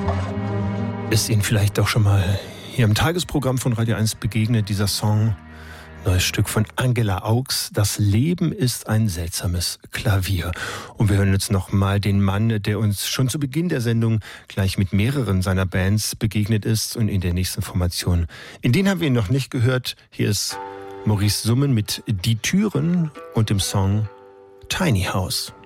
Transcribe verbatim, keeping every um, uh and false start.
Ist Ihnen vielleicht auch schon mal hier im Tagesprogramm von Radio eins begegnet, dieser Song? Neues Stück von Angela Augs. Das Leben ist ein seltsames Klavier. Und wir hören jetzt nochmal den Mann, der uns schon zu Beginn der Sendung gleich mit mehreren seiner Bands begegnet ist und in der nächsten Formation. In denen haben wir ihn noch nicht gehört. Hier ist Maurice Summen mit Die Türen und dem Song Tiny House.